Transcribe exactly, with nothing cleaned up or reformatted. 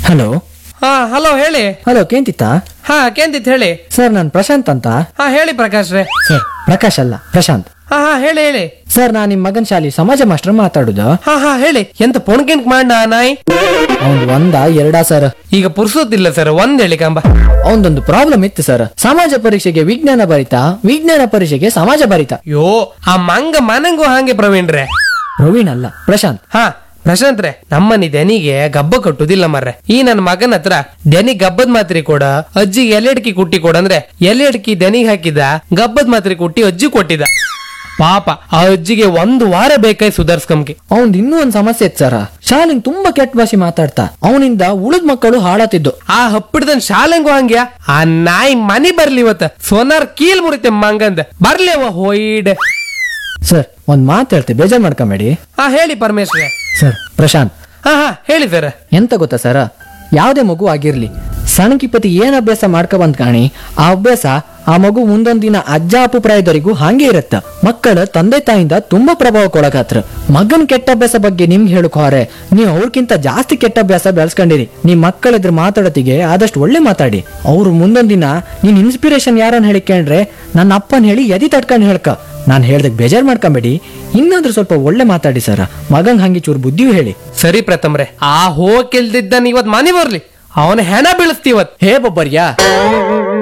Hello. ಹಾ hello ಹೇಳಿ. Hello ಕೇಂತಿತ್ತ? ಹಾ ಕೇಂದಿತ್ ಹೇಳಿ. ಸರ್ ನಾನು ಪ್ರಶಾಂತ್ ಅಂತ. ಹಾ ಹೇಳಿ ಪ್ರಕಾಶ್ ರೇ. ಸರ್ ಪ್ರಕಾಶ್ ಅಲ್ಲ ಪ್ರಶಾಂತ್. ಹಾ ಹಾ ಹೇಳಿ ಹೇಳಿ. ಸರ್ ನಾನು ನಿಮ್ಮ ಮಗನ ಶಾಲೆ ಸಮಾಜ ಮಾಸ್ಟರ್ ಮಾತಾಡುದು. ಹಾ ಹಾ ಹೇಳಿ. ಎಂತ ಪೊಣ್ಕೆಂಟ್ ಮಾಡ ನಾಯಿ. ಅವ್ನ್ ಒಂದ ಎರಡಾ ಸರ್? ಈಗ ಪುರ್ಸೋತಿಲ್ಲ ಸರ್, ಒಂದ್ ಹೇಳಿ ಕಂಬ. ಅವನದೊಂದು ಪ್ರಾಬ್ಲಮ್ ಇತ್ತು ಸರ್. ಸಮಾಜ ಪರೀಕ್ಷೆಗೆ ವಿಜ್ಞಾನ ಬರಿತ, ವಿಜ್ಞಾನ ಪರೀಕ್ಷೆಗೆ ಸಮಾಜ ಬರಿತ. ಯೋ ಆ ಮಂಗ ಮನಂಗೂ ಹಾಗೆ ಪ್ರವೀಣ್ ರೇ. ಪ್ರವೀಣ್ ಅಲ್ಲ ಪ್ರಶಾಂತ್. ಹಾ ಪ್ರಶಾಂತ್ ರೇ, ನಮ್ಮನಿ ದನಿಗೆ ಗಬ್ಬ ಕಟ್ಟುದಿಲ್ಲ ಮರ್ರೆ. ಈ ನನ್ನ ಮಗನ ಹತ್ರ ದನಿ ಗಬ್ಬದ್ ಮಾತ್ರೆ ಕೊಡ, ಅಜ್ಜಿಗೆ ಎಲೆಡ್ಕಿ ಕುಟ್ಟಿ ಕೊಡ ಅಂದ್ರೆ ಎಲೆಡ್ಕಿ ದನಿಗೆ ಹಾಕಿದ, ಗಬ್ಬದ್ ಮಾತ್ರೆ ಕುಟ್ಟಿ ಅಜ್ಜಿ ಕೊಟ್ಟಿದ. ಪಾಪ ಆ ಅಜ್ಜಿಗೆ ಒಂದು ವಾರ ಬೇಕಾಯ್ ಸುಧಾರ್ಸ್ಕಂಗೆ. ಅವನ್ ಇನ್ನೂ ಒಂದ್ ಸಮಸ್ಯೆ ಇತ್ತು ಸರ್. ಶಾಲೆಂಗ್ ತುಂಬಾ ಕೆಟ್ಟ ಭಾಷೆ ಮಾತಾಡ್ತಾ ಅವನಿಂದ ಉಳಿದ ಮಕ್ಕಳು ಹಾಳಾತಿದ್ದು. ಆ ಹಪ್ಪಿಡ್ದನ್ ಶಾಲೆಂಗು ಹಂಗ್ಯಾ. ಆ ನಾಯಿ ಮನಿ ಬರ್ಲಿ ಇವತ್ತ ಸೋನಾರ್ ಕೀಲ್ ಮುರಿತೆ ಮಂಗಂದ ಬರ್ಲಿ ಅವ ಹೋಯ್ಡ್. ಸರ್ ಒಂದ್ ಮಾತು ಹೇಳ್ತೆ, ಬೇಜಾರ್ ಮಾಡ್ಕೊಂಬೇಡಿ. ಹಾ ಹೇಳಿ ಪರಮೇಶ್ವರ. ಸರ್ ಪ್ರಶಾಂತ್. ಹಾ ಹಾ ಹೇಳಿ ಸರ್. ಎಂತ ಗೊತ್ತಾ ಸರ, ಯಾವ್ದೇ ಮಗು ಆಗಿರ್ಲಿ ಸಣ್ಣಕಿಪತಿ ಏನ್ ಅಭ್ಯಾಸ ಮಾಡ್ಕೊ ಬಂದ್ ಕಾಣಿ, ಆ ಅಭ್ಯಾಸ ಆ ಮಗು ಮುಂದೊಂದ್ ದಿನ ಅಜ್ಜ ಅಪ್ಪು ಪ್ರಾಯದವರೆಗೂ ಹಾಗೆ ಇರತ್ತ. ಮಕ್ಕಳ ತಂದೆ ತಾಯಿಂದ ತುಂಬಾ ಪ್ರಭಾವ ಕೊಡಕತ್ರ. ಮಗನ್ ಕೆಟ್ಟ ಅಭ್ಯಾಸ ಬಗ್ಗೆ ನಿಮ್ಗೆ ಹೇಳಕ್ ಹೋರೆ ನೀವು ಅವ್ರಕ್ಕಿಂತ ಜಾಸ್ತಿ ಕೆಟ್ಟ ಅಭ್ಯಾಸ ಬೆಳೆಸ್ಕೊಂಡಿರಿ. ನಿಮ್ ಮಕ್ಕಳ ಎದುರು ಮಾತಾಡೋತಿಗೆ ಆದಷ್ಟು ಒಳ್ಳೆ ಮಾತಾಡಿ. ಅವ್ರು ಮುಂದೊಂದ್ ದಿನ ನೀನ್ ಇನ್ಸ್ಪಿರೇಷನ್ ಯಾರನ್ನ ಹೇಳಿಕೊಂಡ್ರೆ ನನ್ನ ಅಪ್ಪನ್ ಹೇಳಿ ಎದಿ ತಡ್ಕೊಂಡ್ ಹೇಳ್ಕ. ನಾನ್ ಹೇಳ್ದಕ್ ಬೇಜಾರ್ ಮಾಡ್ಕೊಂಬೇಡಿ, ಇನ್ನಾದ್ರೂ ಸ್ವಲ್ಪ ಒಳ್ಳೆ ಮಾತಾಡಿ ಸರ. ಮಗಂಗ್ ಹಂಗಿ ಚೂರು ಬುದ್ಧಿಯೂ ಹೇಳಿ. ಸರಿ ಪ್ರಥಮ್ರೆ, ಆ ಹೋಗಿಲ್ದಿದ್ದನ್ ಇವತ್ ಮನಿ ಬರ್ಲಿ, ಅವನ ಹೆಣ ಬೀಳಿಸ್ತೀವತ್. ಹೇ ಬೊಬ್ಬರ್ಯಾ.